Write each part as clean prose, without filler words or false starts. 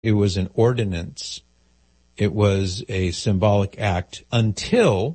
It was an ordinance. It was a symbolic act until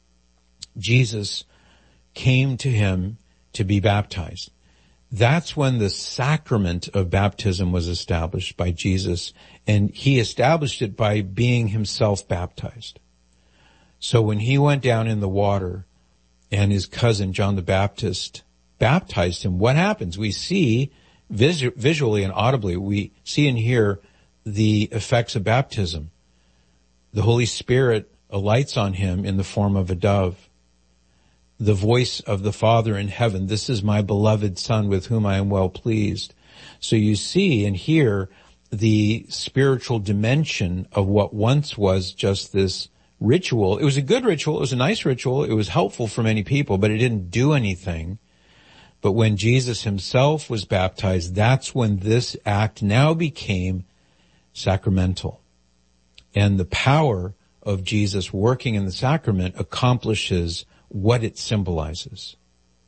Jesus came to him to be baptized. That's when the sacrament of baptism was established by Jesus, and he established it by being himself baptized. So when he went down in the water and his cousin John the Baptist baptized him, what happens? We see visually and audibly, we see and hear the effects of baptism. The Holy Spirit alights on him in the form of a dove. The voice of the Father in heaven, "This is my beloved Son with whom I am well pleased." So you see and hear the spiritual dimension of what once was just this ritual. It was a good ritual. It was a nice ritual. It was helpful for many people, but it didn't do anything. But when Jesus himself was baptized, that's when this act now became sacramental. And the power of Jesus working in the sacrament accomplishes what it symbolizes.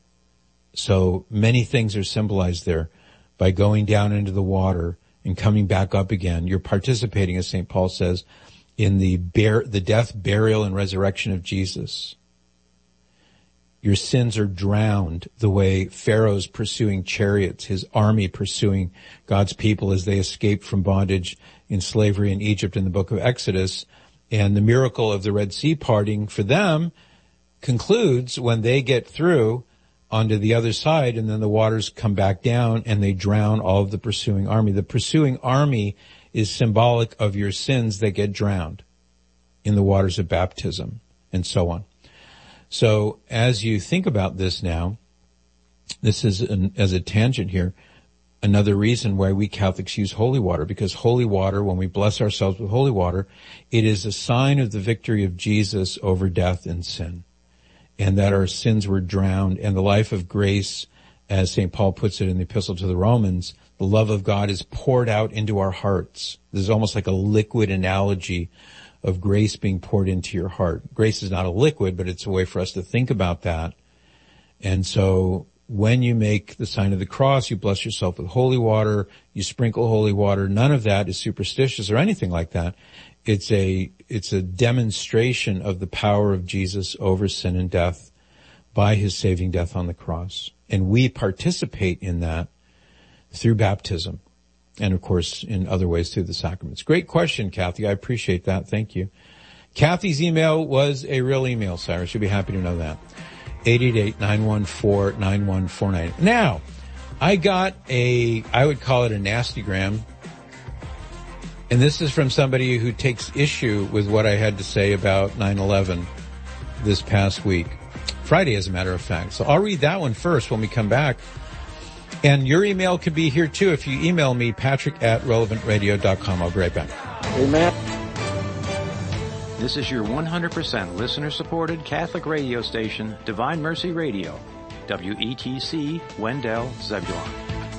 So many things are symbolized there. By going down into the water and coming back up again, you're participating, as St. Paul says, in the death, burial, and resurrection of Jesus. Your sins are drowned the way Pharaoh's pursuing chariots, his army pursuing God's people as they escaped from bondage in slavery in Egypt in the book of Exodus. And the miracle of the Red Sea parting for them concludes when they get through onto the other side, and then the waters come back down and they drown all of the pursuing army. The pursuing army is symbolic of your sins that get drowned in the waters of baptism, and so on. So as you think about this now, this is as a tangent here, another reason why we Catholics use holy water, because holy water, when we bless ourselves with holy water, it is a sign of the victory of Jesus over death and sin, and that our sins were drowned, and the life of grace, as St. Paul puts it in the Epistle to the Romans, the love of God is poured out into our hearts. This is almost like a liquid analogy of grace being poured into your heart. Grace is not a liquid, but it's a way for us to think about that. And so when you make the sign of the cross, you bless yourself with holy water, you sprinkle holy water. None of that is superstitious or anything like that. It's a demonstration of the power of Jesus over sin and death by his saving death on the cross. And we participate in that through baptism. And of course, in other ways through the sacraments. Great question, Kathy. I appreciate that. Thank you. Kathy's email was a real email, Cyrus. You'll be happy to know that. 888-914-9149. Now, I got I would call it a nastygram. And this is from somebody who takes issue with what I had to say about 9/11 this past week. Friday, as a matter of fact. So I'll read that one first when we come back. And your email could be here too if you email me, patrick@relevantradio.com. I'll be right back. Amen. This is your 100% listener-supported Catholic radio station, Divine Mercy Radio, WETC, Wendell, Zebulon.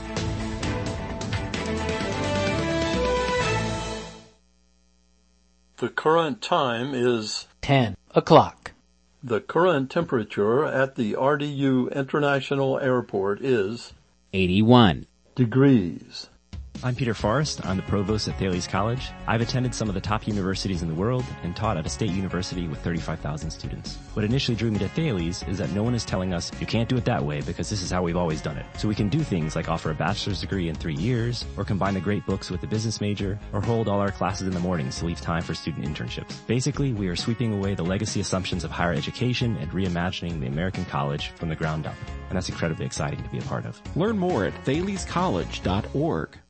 The current time is 10 o'clock. The current temperature at the RDU International Airport is 81 degrees. I'm Peter Forrest. I'm the provost at Thales College. I've attended some of the top universities in the world and taught at a state university with 35,000 students. What initially drew me to Thales is that no one is telling us you can't do it that way because this is how we've always done it. So we can do things like offer a bachelor's degree in 3 years, or combine the great books with the business major, or hold all our classes in the mornings to leave time for student internships. Basically, we are sweeping away the legacy assumptions of higher education and reimagining the American college from the ground up. And that's incredibly exciting to be a part of. Learn more at thalescollege.org.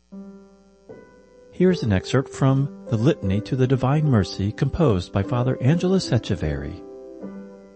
Here's an excerpt from the Litany to the Divine Mercy composed by Father Angelos Echeverry.